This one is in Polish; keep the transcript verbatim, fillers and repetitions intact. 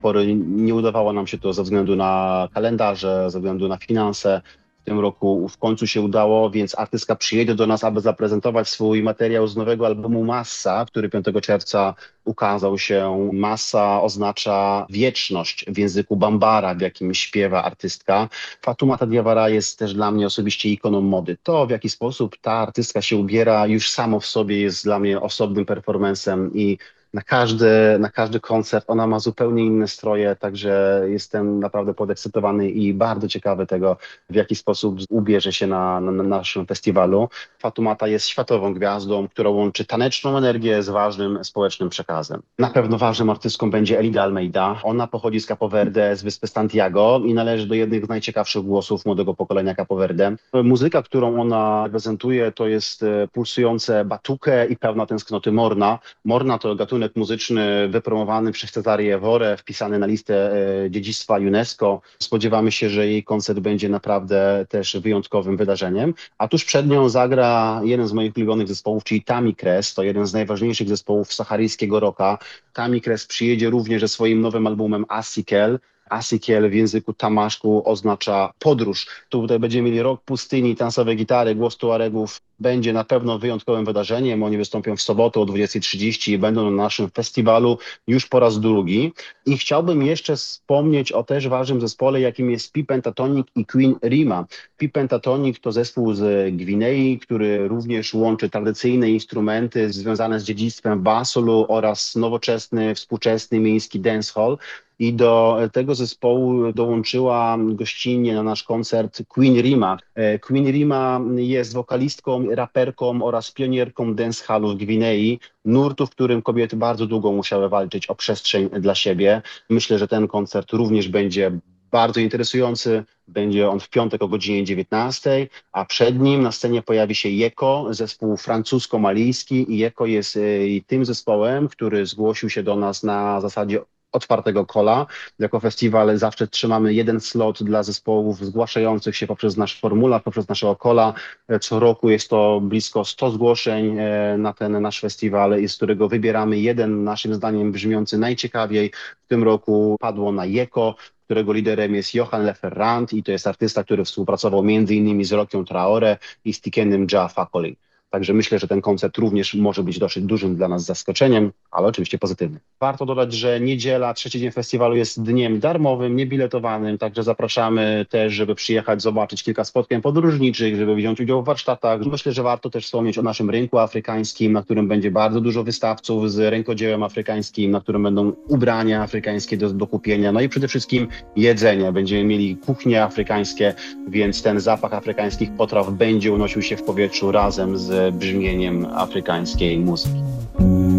pory nie udawało nam się to ze względu na kalendarze, ze względu na finanse. W tym roku w końcu się udało, więc artystka przyjedzie do nas, aby zaprezentować swój materiał z nowego albumu Massa, który piątego czerwca ukazał się. Massa oznacza wieczność w języku Bambara, w jakim śpiewa artystka. Fatoumata Diawara jest też dla mnie osobiście ikoną mody. To, w jaki sposób ta artystka się ubiera, już samo w sobie jest dla mnie osobnym performancem i na każdy, na każdy koncert ona ma zupełnie inne stroje, także jestem naprawdę podekscytowany i bardzo ciekawy tego, w jaki sposób ubierze się na, na, na naszym festiwalu. Fatoumata jest światową gwiazdą, która łączy taneczną energię z ważnym społecznym przekazem. Na pewno ważną artystką będzie Elida Almeida. Ona pochodzi z Capo Verde, z wyspy Santiago i należy do jednych z najciekawszych głosów młodego pokolenia Capo Verde. Muzyka, którą ona prezentuje, to jest e, pulsujące batuque i pełna tęsknoty morna. Morna to gatunek muzyczny wypromowany przez Cezarię Eworę, wpisany na listę e, dziedzictwa UNESCO. Spodziewamy się, że jej koncert będzie naprawdę też wyjątkowym wydarzeniem. A tuż przed nią zagra jeden z moich ulubionych zespołów, czyli Tamikres. To jeden z najważniejszych zespołów saharyjskiego rocka. Tamikres przyjedzie również ze swoim nowym albumem Asikel. Asikiel w języku tamaszku oznacza podróż. Tutaj będziemy mieli rok pustyni, tansowe gitary, głos Tuaregów. Będzie na pewno wyjątkowym wydarzeniem. Oni wystąpią w sobotę o dwudziestej trzydzieści i będą na naszym festiwalu już po raz drugi. I chciałbym jeszcze wspomnieć o też ważnym zespole, jakim jest Pi Pentatonic i Queen Rima. Pi Pentatonic to zespół z Gwinei, który również łączy tradycyjne instrumenty związane z dziedzictwem basolu oraz nowoczesny, współczesny miejski dancehall. I do tego zespołu dołączyła gościnnie na nasz koncert Queen Rima. Queen Rima jest wokalistką, raperką oraz pionierką dancehallu w Gwinei, nurtu, w którym kobiety bardzo długo musiały walczyć o przestrzeń dla siebie. Myślę, że ten koncert również będzie bardzo interesujący. Będzie on w piątek o godzinie dziewiętnastej, a przed nim na scenie pojawi się Yeko, zespół francusko-malijski. I Yeko jest y, tym zespołem, który zgłosił się do nas na zasadzie otwartego kola. Jako festiwal zawsze trzymamy jeden slot dla zespołów zgłaszających się poprzez nasz formularz, poprzez naszego kola. Co roku jest to blisko sto zgłoszeń na ten nasz festiwal, z którego wybieramy jeden, naszym zdaniem brzmiący najciekawiej. W tym roku padło na Yeko, którego liderem jest Johan Leferrand i to jest artysta, który współpracował między innymi z Rokiem Traore i z Tikenem Jah Fakoly. Także myślę, że ten koncert również może być dosyć dużym dla nas zaskoczeniem, ale oczywiście pozytywnym. Warto dodać, że niedziela, trzeci dzień festiwalu jest dniem darmowym, niebiletowanym, także zapraszamy też, żeby przyjechać, zobaczyć kilka spotkań podróżniczych, żeby wziąć udział w warsztatach. Myślę, że warto też wspomnieć o naszym rynku afrykańskim, na którym będzie bardzo dużo wystawców z rękodziełem afrykańskim, na którym będą ubrania afrykańskie do, do kupienia, no i przede wszystkim jedzenie. Będziemy mieli kuchnie afrykańskie, więc ten zapach afrykańskich potraw będzie unosił się w powietrzu razem z brzmieniem afrykańskiej muzyki.